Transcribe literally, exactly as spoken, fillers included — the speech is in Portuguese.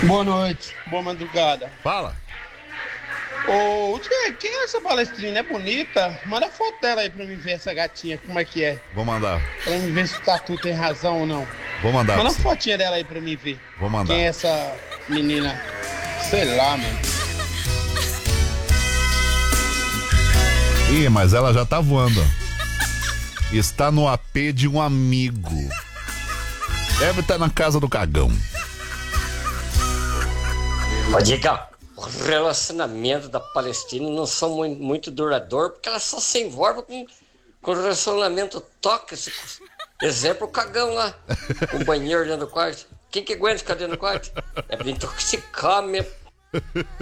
Boa noite, boa madrugada. Fala. Ô, Tchê, quem é essa palestrina? É bonita? Manda foto dela aí pra mim ver essa gatinha, como é que é. Vou mandar. Pra mim ver se o Tatu tem razão ou não. Vou mandar. Manda pra uma você. fotinha dela aí pra mim ver. Vou mandar. Quem é essa menina? Sei lá, mano. Ih, mas ela já tá voando. Está no A P de um amigo. Deve estar na casa do cagão. Ô, Diegão, o relacionamento da Palestina não são muito, muito duradouro, porque ela só se envolve com, com relacionamento tóxico. Exemplo, o cagão lá, o banheiro dentro do quarto. Quem que aguenta ficar dentro do quarto? É pra intoxicar mesmo.